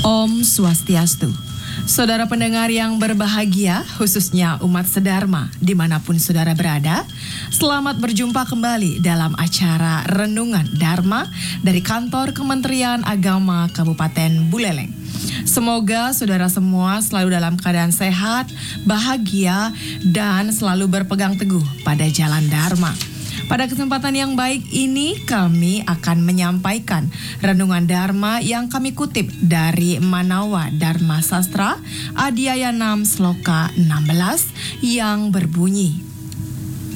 Om Swastiastu. Saudara pendengar yang berbahagia, khususnya umat sedharma dimanapun saudara berada, selamat berjumpa kembali dalam acara Renungan Dharma dari kantor Kementerian Agama Kabupaten Buleleng. Semoga saudara semua selalu dalam keadaan sehat, bahagia, dan selalu berpegang teguh pada jalan Dharma. Pada kesempatan yang baik ini kami akan menyampaikan renungan Dharma yang kami kutip dari Manawa Dharma Sastra Adhyaya 6 Sloka 16 yang berbunyi,